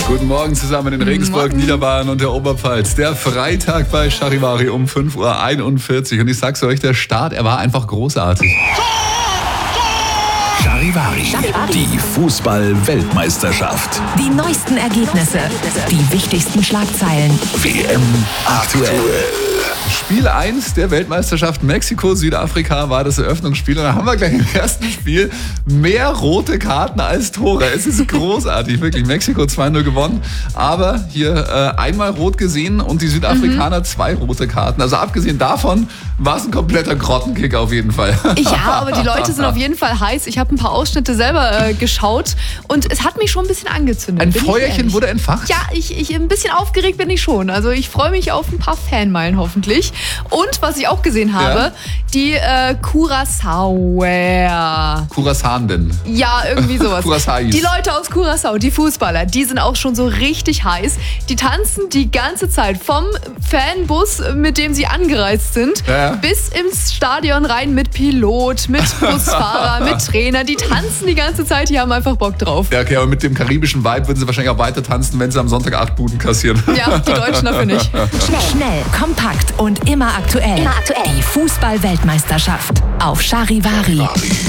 Guten Morgen zusammen in Regensburg, Niederbayern und der Oberpfalz. Der Freitag bei Charivari um 5:41 Uhr. Und ich sag's euch, der Start, er war einfach großartig. Charivari, die Fußball-Weltmeisterschaft. Die neuesten Ergebnisse, die wichtigsten Schlagzeilen. WM aktuell. Spiel 1 der Weltmeisterschaft Mexiko-Südafrika war das Eröffnungsspiel. Und da haben wir gleich im ersten Spiel mehr rote Karten als Tore. Es ist großartig, wirklich. Mexiko 2:0 gewonnen. Aber hier einmal rot gesehen und die Südafrikaner 2 rote Karten. Also abgesehen davon war es ein kompletter Grottenkick auf jeden Fall. Ja, aber die Leute sind auf jeden Fall heiß. Ich habe ein paar Ausschnitte selber geschaut und es hat mich schon ein bisschen angezündet. Ein Feuerchen wurde entfacht? Ja, ich ein bisschen aufgeregt bin ich schon. Also ich freue mich auf ein paar Fanmeilen hoffentlich. Und was ich auch gesehen habe, die Curaçaoer. Curaçaanden. Ja, irgendwie sowas. Curaçaos. Die Leute aus Curaçao, die Fußballer, die sind auch schon so richtig heiß. Die tanzen die ganze Zeit vom Fanbus, mit dem sie angereist sind, bis ins Stadion rein mit Pilot, mit Busfahrer, mit Trainer. Die tanzen die ganze Zeit, die haben einfach Bock drauf. Ja, okay, aber mit dem karibischen Vibe würden sie wahrscheinlich auch weiter tanzen, wenn sie am Sonntag 8 Buden kassieren. Ja, die Deutschen dafür nicht. Schnell, kompakt und immer aktuell. Die Fußball-Weltmeisterschaft auf Charivari.